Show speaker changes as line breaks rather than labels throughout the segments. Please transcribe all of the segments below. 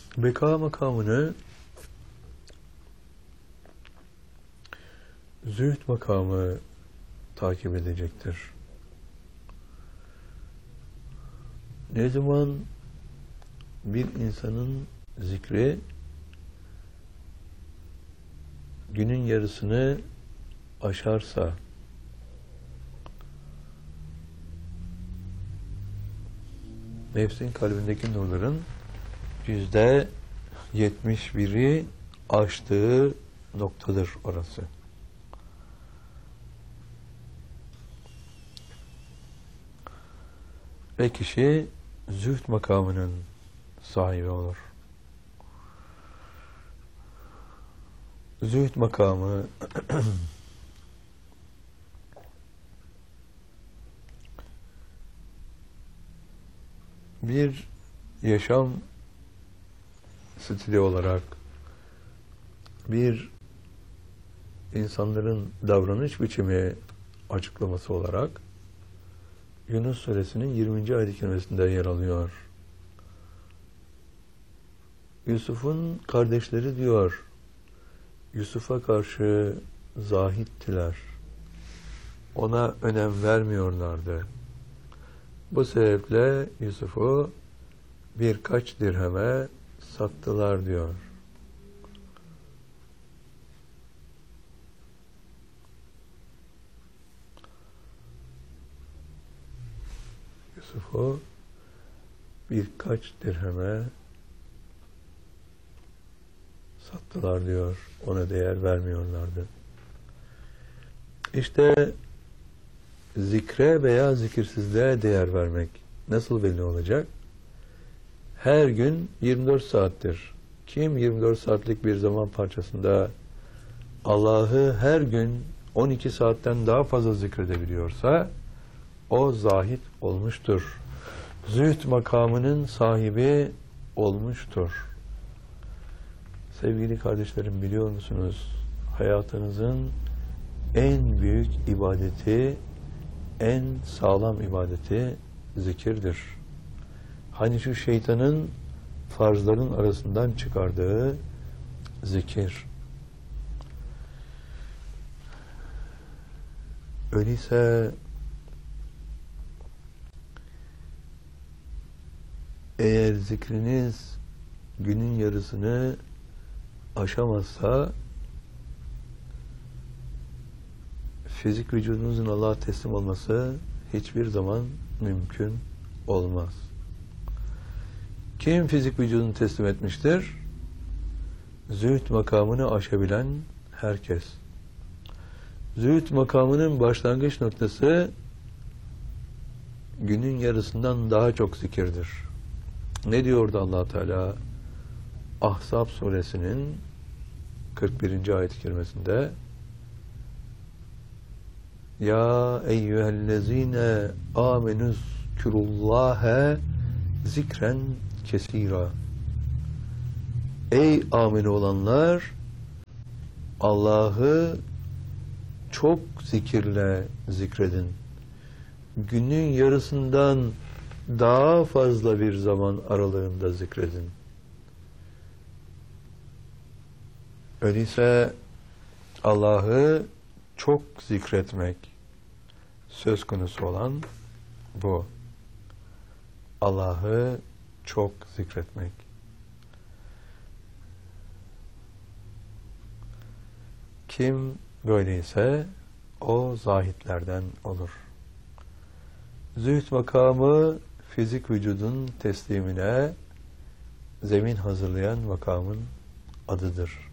Beka makamını zühd makamı takip edecektir. Ne zaman bir insanın zikri günün yarısını aşarsa, nefsin kalbindeki nurların %71'i aştığı noktadır orası. Ve kişi zühd makamının sahibi olur. Zühd makamı bir yaşam stili olarak, bir insanların davranış biçimi açıklaması olarak Yunus Suresinin 20. ayet-i kerimesinde yer alıyor. Yusuf'un kardeşleri diyor, Yusuf'a karşı zahittiler. Ona önem vermiyorlardı. Bu sebeple Yusuf'u birkaç dirheme sattılar diyor. Yusuf'u birkaç dirheme sattılar diyor. Ona değer vermiyorlardı. İşte zikre veya zikirsizliğe değer vermek nasıl belli olacak? Her gün 24 saattir. Kim 24 saatlik bir zaman parçasında Allah'ı her gün 12 saatten daha fazla zikredebiliyorsa o zahid olmuştur. Zühd makamının sahibi olmuştur. Sevgili kardeşlerim, biliyor musunuz? Hayatınızın en büyük ibadeti, en sağlam ibadeti zikirdir. Hani şu şeytanın farzların arasından çıkardığı zikir. Öyleyse eğer zikriniz günün yarısını aşamazsa fizik vücudunuzun Allah'a teslim olması hiçbir zaman mümkün olmaz. Kim fizik vücudunu teslim etmiştir? Zühd makamını aşabilen herkes. Zühd makamının başlangıç noktası günün yarısından daha çok zikirdir. Ne diyordu Allah Teala? Ahzab suresinin 41. ayet-i kerimesinde: Ya eyyühellezine amenüzkürullâhe zikren kesira. Ey amin olanlar, Allah'ı çok zikirle zikredin. Günün yarısından daha fazla bir zaman aralığında zikredin. Öyleyse Allah'ı çok zikretmek söz konusu olan bu. Allah'ı çok zikretmek. Kim böyleyse o zahitlerden olur. Zühd makamı fizik vücudun teslimine zemin hazırlayan makamın adıdır.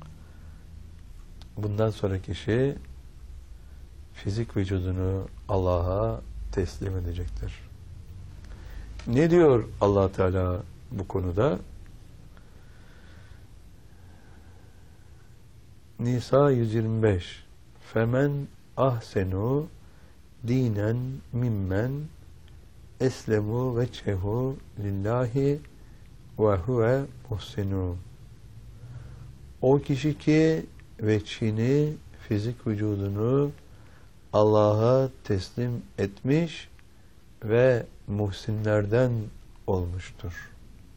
Bundan sonra kişi fizik vücudunu Allah'a teslim edecektir. Ne diyor Allah Teala bu konuda? Nisa 125. Femen ahsenu dinen mimmen eslemu veçhehu lillahi ve huve muhsinu. O kişi ki veçhini, fizik vücudunu Allah'a teslim etmiş ve muhsinlerden olmuştur.